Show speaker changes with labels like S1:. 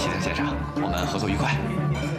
S1: 西田先生，我们合作愉快。